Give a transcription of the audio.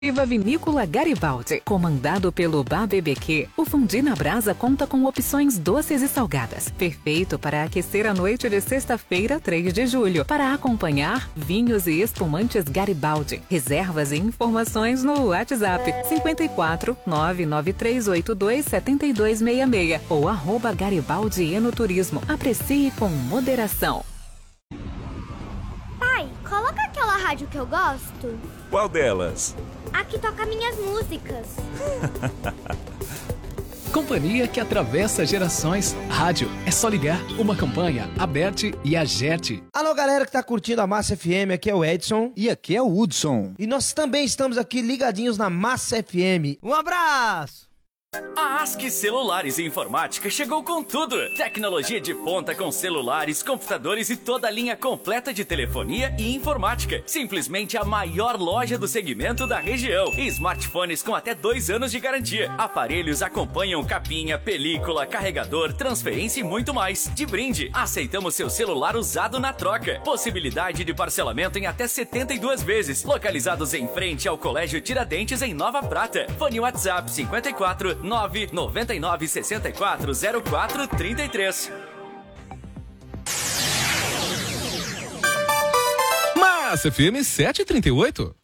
Viva Vinícola Garibaldi, comandado pelo BBQ, o fundi na brasa conta com opções doces e salgadas, perfeito para aquecer a noite de sexta-feira, 3 de julho, para acompanhar vinhos e espumantes Garibaldi. Reservas e informações no WhatsApp 54 99382 7266 ou @Garibaldi Enoturismo. Aprecie com moderação. Pai, coloca aquela rádio que eu gosto. Qual delas? A que toca minhas músicas. Companhia que atravessa gerações. Rádio, é só ligar. Uma campanha, Aberte e Agerte. Alô, galera que tá curtindo a Massa FM, aqui é o Edson. E aqui é o Hudson. E nós também estamos aqui ligadinhos na Massa FM. Um abraço! A ASC Celulares e Informática chegou com tudo. Tecnologia de ponta com celulares, computadores e toda a linha completa de telefonia e informática. Simplesmente a maior loja do segmento da região. E smartphones com até 2 anos de garantia. Aparelhos acompanham capinha, película, carregador, transferência e muito mais. De brinde, aceitamos seu celular usado na troca. Possibilidade de parcelamento em até 72 vezes. Localizados em frente ao Colégio Tiradentes, em Nova Prata. Fone WhatsApp 54 999 64 04 33. Massa FM 738.